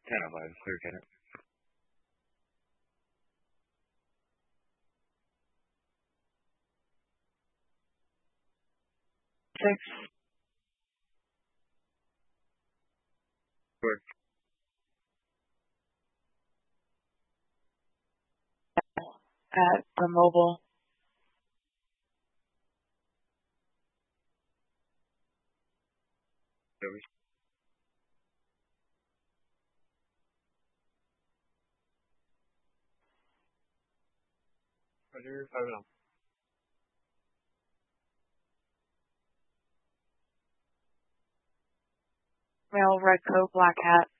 10:05, clear Kenneth. 6. Clear. At the mobile. Service. Roger, 5 and Male, red coat, black hat.